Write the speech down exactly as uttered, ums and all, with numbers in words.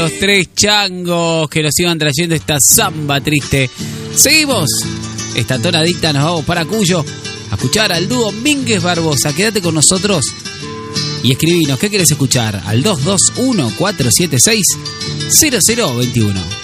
Los tres changos que nos iban trayendo esta samba triste. Seguimos. Esta tonadita nos vamos para Cuyo a escuchar al dúo Mínguez Barbosa. Quédate con nosotros y escribinos qué querés escuchar al dos dos uno, cuatro siete seis, cero cero dos uno.